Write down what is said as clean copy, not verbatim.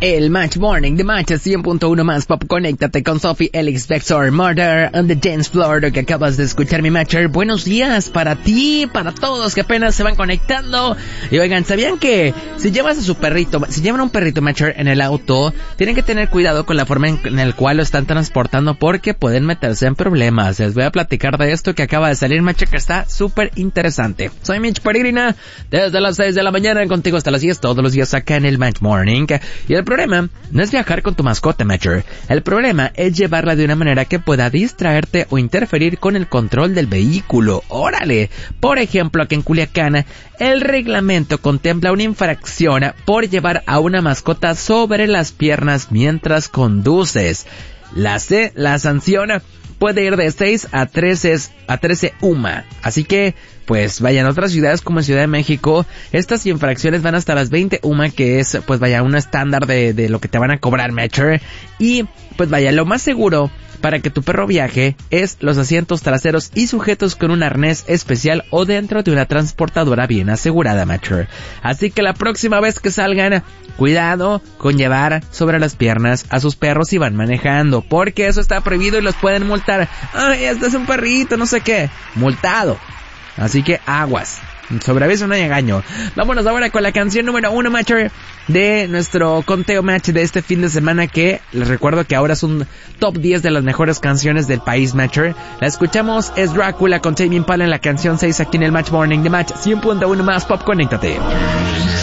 El Match Morning, The Match 100.1 más pop. Conéctate con Sophie Elix Vexor, Murder on the Dance Floor, lo que acabas de escuchar, mi Matcher. Buenos días para ti, para todos que apenas se van conectando. Y oigan, ¿sabían que si llevas a su perrito, si llevan a un perrito Matcher en el auto, tienen que tener cuidado con la forma en la cual lo están transportando porque pueden meterse en problemas? Les voy a platicar de esto que acaba de salir, Matcher, que está súper interesante. Soy Mitch Peregrina, desde las 6 de la mañana contigo hasta las 10, todos los días acá en el Match Morning. Y el problema no es viajar con tu mascota, Matcher. El problema es llevarla de una manera que pueda distraerte o interferir con el control del vehículo. ¡Órale! Por ejemplo, aquí en Culiacán, el reglamento contempla una infracción por llevar a una mascota sobre las piernas mientras conduces. La sanción puede ir de 6 a 13 UMA. Así que, pues vaya, en otras ciudades como en Ciudad de México, estas infracciones van hasta las 20 UMA, que es, pues vaya, un estándar de lo que te van a cobrar, Matcher. Y, pues vaya, lo más seguro para que tu perro viaje es los asientos traseros y sujetos con un arnés especial o dentro de una transportadora bien asegurada, Matcher. Así que la próxima vez que salgan, cuidado con llevar sobre las piernas a sus perros si van manejando, porque eso está prohibido y los pueden multar. Ay, este es un perrito, no sé qué. Multado. Así que aguas. Sobre aviso no hay engaño. Vámonos ahora con la canción número 1, Matcher, de nuestro conteo match de este fin de semana, que les recuerdo que ahora es un top 10 de las mejores canciones del país, Matcher. La escuchamos, es Drácula con Tame Impala en la canción 6 aquí en el Match Morning, de Match 100.1 más pop. Conéctate.